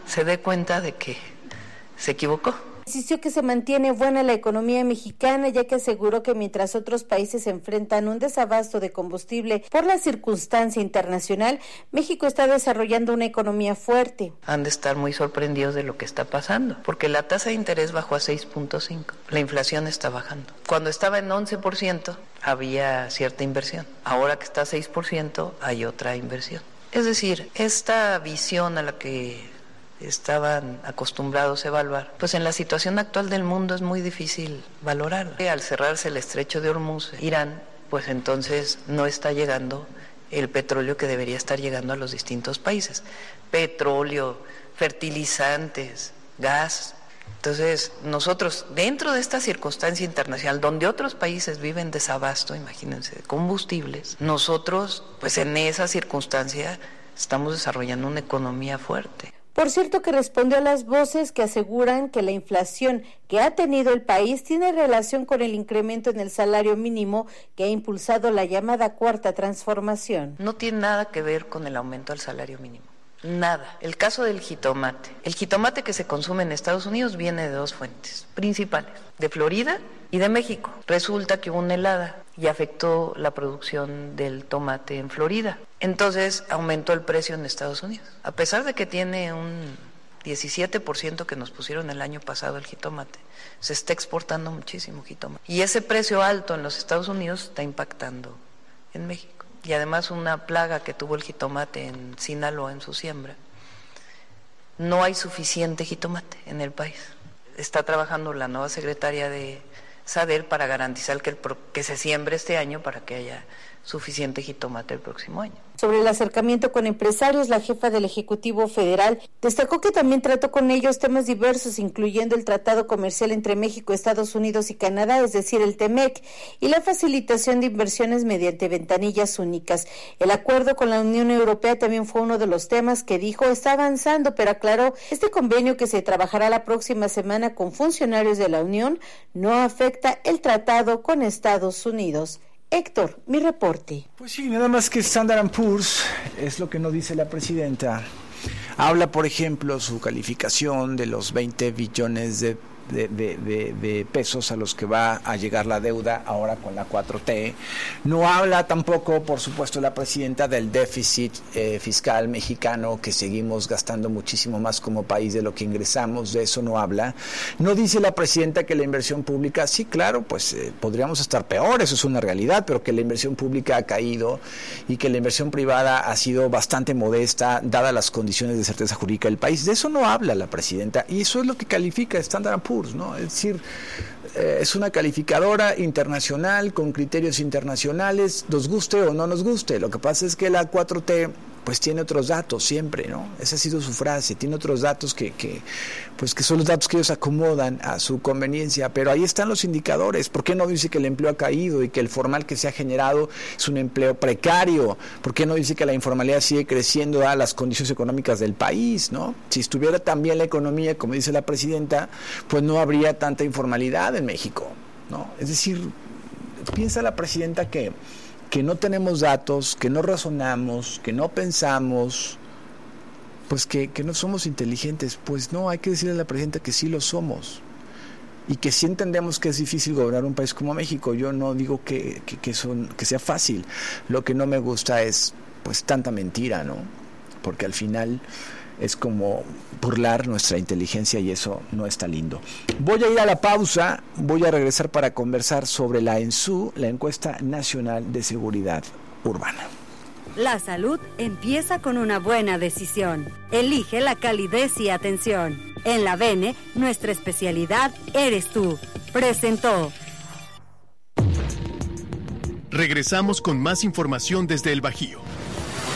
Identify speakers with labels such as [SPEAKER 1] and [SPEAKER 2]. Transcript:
[SPEAKER 1] se dé cuenta de que se equivocó.
[SPEAKER 2] Insistió que se mantiene buena la economía mexicana, ya que aseguró que mientras otros países enfrentan un desabasto de combustible por la circunstancia internacional, México está desarrollando una economía fuerte.
[SPEAKER 1] Han de estar muy sorprendidos de lo que está pasando, porque la tasa de interés bajó a 6.5, la inflación está bajando. Cuando estaba en 11% había cierta inversión, ahora que está a 6% hay otra inversión. Es decir, esta visión a la que estaban acostumbrados a evaluar, pues en la situación actual del mundo es muy difícil valorarla. Al cerrarse el estrecho de Hormuz, Irán, pues entonces no está llegando el petróleo que debería estar llegando a los distintos países. Petróleo, fertilizantes, gas. Entonces nosotros, dentro de esta circunstancia internacional, donde otros países viven desabasto, imagínense, de combustibles, nosotros, pues en esa circunstancia, estamos desarrollando una economía fuerte.
[SPEAKER 2] Por cierto, que respondió a las voces que aseguran que la inflación que ha tenido el país tiene relación con el incremento en el salario mínimo que ha impulsado la llamada cuarta transformación.
[SPEAKER 1] No tiene nada que ver con el aumento del salario mínimo. Nada. El caso del jitomate. El jitomate que se consume en Estados Unidos viene de dos fuentes principales, de Florida y de México. Resulta que hubo una helada y afectó la producción del tomate en Florida. Entonces aumentó el precio en Estados Unidos. A pesar de que tiene un 17% que nos pusieron el año pasado el jitomate, se está exportando muchísimo jitomate. Y ese precio alto en los Estados Unidos está impactando en México. Y además una plaga que tuvo el jitomate en Sinaloa en su siembra. No hay suficiente jitomate en el país. Está trabajando la nueva secretaria de SADER para garantizar que se siembre este año para que haya suficiente jitomate el próximo año.
[SPEAKER 2] Sobre el acercamiento con empresarios, la jefa del Ejecutivo Federal destacó que también trató con ellos temas diversos, incluyendo el tratado comercial entre México, Estados Unidos y Canadá, es decir, el TEMEC, y la facilitación de inversiones mediante ventanillas únicas. El acuerdo con la Unión Europea también fue uno de los temas que dijo está avanzando, pero aclaró, este convenio que se trabajará la próxima semana con funcionarios de la Unión no afecta el tratado con Estados Unidos. Héctor, mi reporte.
[SPEAKER 3] Pues sí, nada más que Standard & Poor's, es lo que nos dice la presidenta. Habla, por ejemplo, su calificación de los 20 billones de pesos a los que va a llegar la deuda ahora con la 4T. No habla tampoco, por supuesto, la presidenta del déficit fiscal mexicano, que seguimos gastando muchísimo más como país de lo que ingresamos, de eso no habla. No dice la presidenta que la inversión pública, sí, claro, pues podríamos estar peor, eso es una realidad, pero que la inversión pública ha caído y que la inversión privada ha sido bastante modesta, dadas las condiciones de certeza jurídica del país. De eso no habla la presidenta, y eso es lo que califica Standard & Poor's, ¿no? Es decir, es una calificadora internacional con criterios internacionales, nos guste o no nos guste. Lo que pasa es que la 4T pues tiene otros datos siempre, ¿no? Esa ha sido su frase, tiene otros datos que son los datos que ellos acomodan a su conveniencia, pero ahí están los indicadores. ¿Por qué no dice que el empleo ha caído y que el formal que se ha generado es un empleo precario? ¿Por qué no dice que la informalidad sigue creciendo a las condiciones económicas del país, ¿no? Si estuviera tan bien la economía, como dice la presidenta, pues no habría tanta informalidad en México, ¿no? Es decir, piensa la presidenta que no tenemos datos, que no razonamos, que no pensamos, pues que no somos inteligentes. Pues no, hay que decirle a la presidenta que sí lo somos y que sí entendemos que es difícil gobernar un país como México. Yo no digo que sea fácil. Lo que no me gusta es pues tanta mentira, ¿no? Porque al final es como burlar nuestra inteligencia y eso no está lindo. Voy a ir a la pausa, voy a regresar para conversar sobre la ENSU, la Encuesta Nacional de Seguridad Urbana.
[SPEAKER 4] La salud empieza con una buena decisión. Elige la calidez y atención. En la Bene, nuestra especialidad eres tú. Presentó.
[SPEAKER 5] Regresamos con más información desde el Bajío.